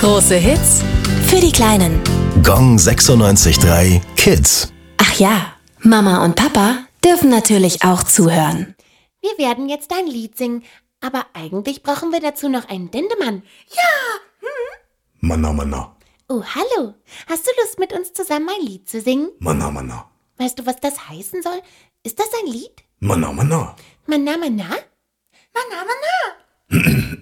Große Hits für die Kleinen. Gong 96.3 Kids. Ach ja, Mama und Papa dürfen natürlich auch zuhören. Wir werden jetzt ein Lied singen, aber eigentlich brauchen wir dazu noch einen Dendemann. Manna, Manna. Oh, hallo. Hast du Lust, mit uns zusammen ein Lied zu singen? Manna, Manna. Weißt du, was das heißen soll? Ist das ein Lied? Manna, Manna. Manna, manna? Manna, manna.